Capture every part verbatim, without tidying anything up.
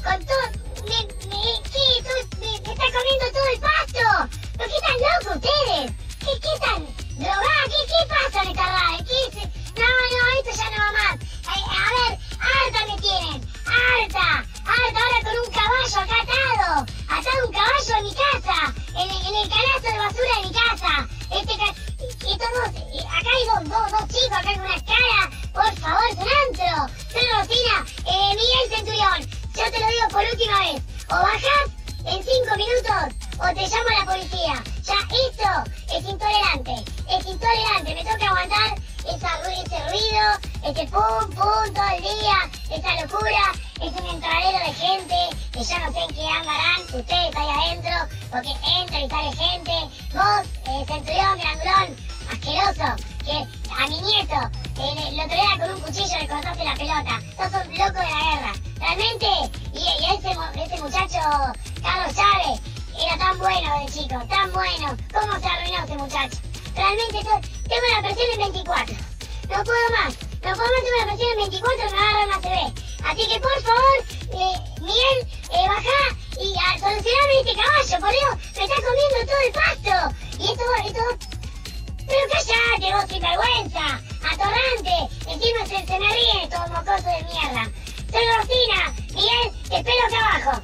con todo... Me, me, ¿Qué? Todo, me, me está comiendo todo el pasto. ¿Pero qué tan locos ustedes? ¿Qué, qué tan drogados? ¿Qué, ¿Qué pasa en esta radio? ¿Qué es? No, no, esto ya no va más. Eh, a ver, harta me tienen. Harta. Harta ahora con un caballo acá atado. Atado un caballo en mi casa. En, en el canasto de basura de mi casa. Este ca... Estos dos, acá hay dos, dos, dos chicos acá con una cara. Por favor, es un antro. Soy Rosina, eh, Miguel Centurión. Yo te lo digo por última vez. O bajás en cinco minutos o te llamo a la policía. Ya esto es intolerante. Es intolerante. Me toca aguantar esa, ese ruido, ese pum, pum todo el día, esa locura. Es un entradero de gente que yo no sé en qué andarán ustedes ahí adentro, porque entra y sale gente. Vos, eh, Centurión, grandulón, asqueroso, que a mi nieto eh, lo traía con un cuchillo, le cortaste la pelota. Sos un loco de la guerra. Realmente, y, y ese, ese muchacho, Carlos Chávez, era tan bueno de chico, tan bueno. ¿Cómo se arruinó ese muchacho? Realmente to, tengo la presión en veinticuatro. No puedo más. No puedo más, tengo la presión en veinticuatro, me agarra una A C V. Así que por favor, eh, Miguel, eh, bajá y a, solucioname este caballo, por Dios. Me está comiendo todo el pasto. Y esto, esto... Pero callate vos, sinvergüenza, atorrante. Encima se, se me ríen estos mocosos de mierda. Soy Rosina. Miguel, te espero acá abajo.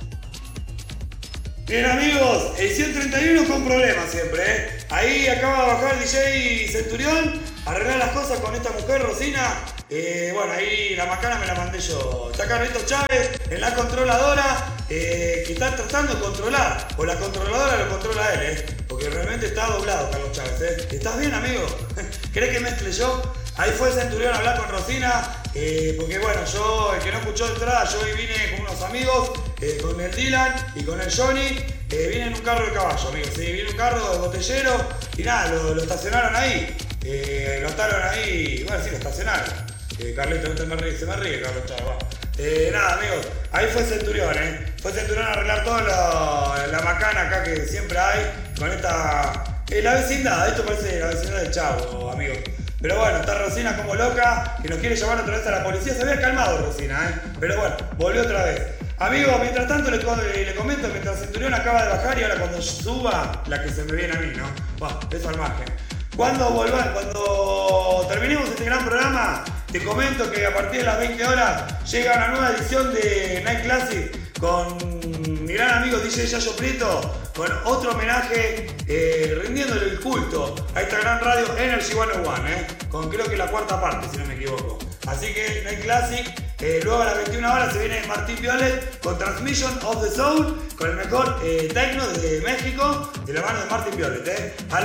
Bien amigos, edición treinta y uno con problemas siempre, ¿eh? Ahí acaba de bajar el D J Centurión, arreglar las cosas con esta mujer, Rosina. Eh, bueno, ahí la macana me la mandé yo. Está Carlitos Chávez en la controladora, eh, que está tratando de controlar, o la controladora lo controla él, ¿eh? Porque realmente está doblado Carlos Chávez, ¿eh? ¿Estás bien, amigo? ¿Querés que mezcle yo? Ahí fue Centurión a hablar con Rosina, eh, porque bueno, yo, el que no escuchó de entrada, yo hoy vine con unos amigos, eh, con el Dylan y con el Johnny, eh, vine en un carro de caballo, amigos, sí, vine en un carro de botellero y nada, lo, lo estacionaron ahí, eh, lo ataron ahí, bueno, sí, lo estacionaron. Eh, Carlito, no te me ríes, se me ríe Carlos Chávez, va. Eh, nada, amigos, ahí fue Centurión, eh, fue Centurión a arreglar toda la, la macana acá que siempre hay, con esta, eh, la vecindad, esto parece la vecindad del Chavo, amigos. Pero bueno, está Rosina como loca, que nos quiere llamar otra vez a la policía. Se había calmado Rosina, ¿eh? Pero bueno, volvió otra vez. Amigos, mientras tanto les, le comento, mientras Centurión acaba de bajar y ahora cuando suba, la que se me viene a mí, ¿no? Bueno, eso al margen. Cuando volvamos, cuando terminemos este gran programa, te comento que a partir de las veinte horas llega una nueva edición de Night Classic con mi gran amigo D J Yayo Prieto, con otro homenaje, eh, rindiéndole el culto a esta gran radio Energy ciento uno, eh, con creo que la cuarta parte, si no me equivoco. Así que Night Classic, eh, luego a las veintiuna horas se viene Martín Violet con Transmission of the Soul, con el mejor eh, techno de México, de la mano de Martín Violet. Eh. A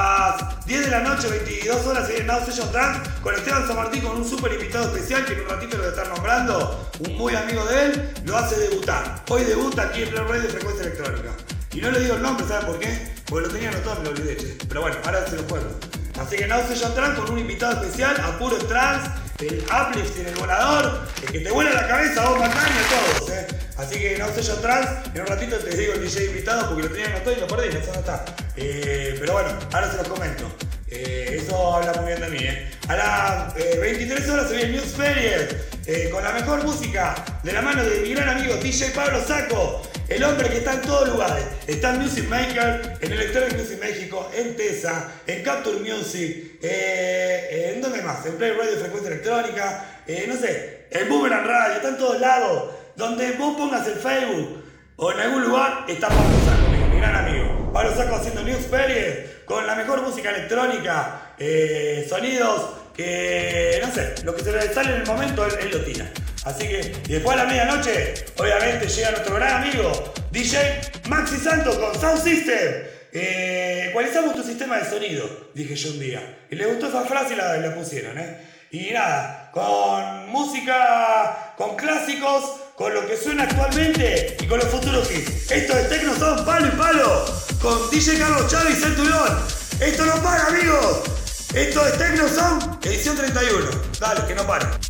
las diez de la noche, veintidós horas, se viene Now Session Trans con Esteban San Martín, con un super invitado especial que en un ratito lo voy a estar nombrando, un muy amigo de él, lo hace debutar. Hoy debuta aquí en Play Radio de Frecuencia Electrónica. Y no le digo el nombre, ¿sabes por qué? Porque lo tenía anotado y me lo olvidé, che. Pero bueno, ahora se lo cuento. Así que Now Session Trans con un invitado especial, a puro trans, el uplift en el volador, el que te vuela la cabeza, vos Macán y a todos, eh. Así que Now Session Trans, en un ratito te digo el D J invitado porque lo tenía anotado y lo perdí, eso no está. Eh, pero bueno, ahora se los comento. Eh, eso habla muy bien de mí, eh. A las eh, veintitrés horas se viene New Experience, eh, con la mejor música, de la mano de mi gran amigo D J Pablo Saco. El hombre que está en todos lugares, está en Music Maker, en Electronic Music México, en Tesa, en Capture Music, eh, ¿en dónde más? En Play Radio Frecuencia Electrónica, eh, no sé, en Boomerang Radio, está en todos lados. Donde vos pongas el Facebook o en algún lugar, está Pablo Saco, mi, mi gran amigo. Pablo Saco haciendo New Experience con la mejor música electrónica, eh, sonidos que, no sé, lo que se le sale en el momento, él, él lo tira. Así que, y después a la medianoche, obviamente llega nuestro gran amigo D J Maxi Santos con Sound System. Eh, ecualizamos tu sistema de sonido, dije yo un día. Y le gustó esa frase y la, la pusieron, ¿eh? Y nada, con música, con clásicos, con lo que suena actualmente y con los futuros hits. Esto es Tecno Sound Palo y Palo, con D J Carlos Chávez y Centurión. Esto no para, amigos. Esto es Tecno Sound, edición treinta y uno. Dale, que no para.